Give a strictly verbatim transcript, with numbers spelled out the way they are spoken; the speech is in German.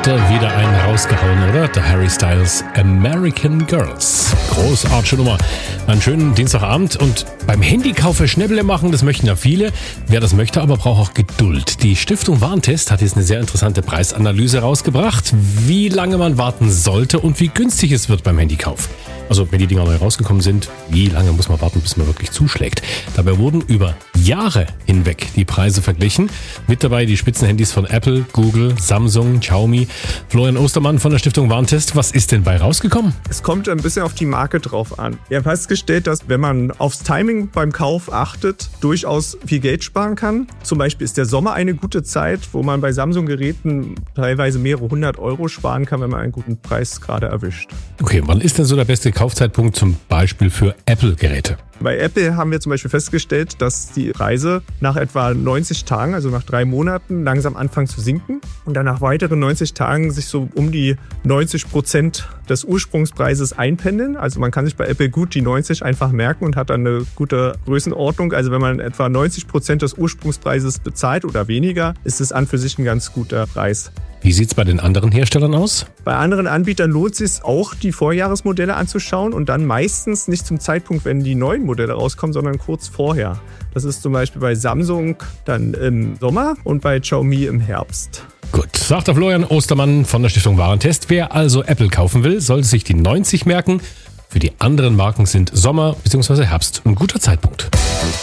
hat er wieder einen rausgehauen, oder? Der Harry Styles American Girls. Großartige Nummer. Einen schönen Dienstagabend und beim Handykauf Schnäppele machen, das möchten ja viele. Wer das möchte, aber braucht auch Geduld. Die Stiftung Warentest hat jetzt eine sehr interessante Preisanalyse rausgebracht, wie lange man warten sollte und wie günstig es wird beim Handykauf. Also wenn die Dinger neu rausgekommen sind, wie lange muss man warten, bis man wirklich zuschlägt? Dabei wurden über Jahre hinweg die Preise verglichen. Mit dabei die Spitzenhandys von Apple, Google, Samsung, Xiaomi. Florian Ostermann von der Stiftung Warentest. Was ist denn bei rausgekommen? Es kommt ein bisschen auf die Marke drauf an. Wir haben festgestellt, dass wenn man aufs Timing beim Kauf achtet, durchaus viel Geld sparen kann. Zum Beispiel ist der Sommer eine gute Zeit, wo man bei Samsung-Geräten teilweise mehrere hundert Euro sparen kann, wenn man einen guten Preis gerade erwischt. Okay, wann ist denn so der beste Kaufzeitpunkt zum Beispiel für Apple-Geräte? Bei Apple haben wir zum Beispiel festgestellt, dass die Preise nach etwa neunzig Tagen, also nach drei Monaten, langsam anfangen zu sinken und dann nach weiteren neunzig Tagen sich so um die neunzig Prozent des Ursprungspreises einpendeln. Also man kann sich bei Apple gut die neunzig einfach merken und hat dann eine gute Größenordnung. Also wenn man etwa neunzig Prozent des Ursprungspreises bezahlt oder weniger, ist es an für sich ein ganz guter Preis. Wie sieht es bei den anderen Herstellern aus? Bei anderen Anbietern lohnt es sich auch, die Vorjahresmodelle anzuschauen und dann meistens nicht zum Zeitpunkt, wenn die neuen Modelle rauskommen, sondern kurz vorher. Das ist zum Beispiel bei Samsung dann im Sommer und bei Xiaomi im Herbst. Gut, sagt der Florian Ostermann von der Stiftung Warentest. Wer also Apple kaufen will, sollte sich die neunzig merken. Für die anderen Marken sind Sommer bzw. Herbst ein guter Zeitpunkt.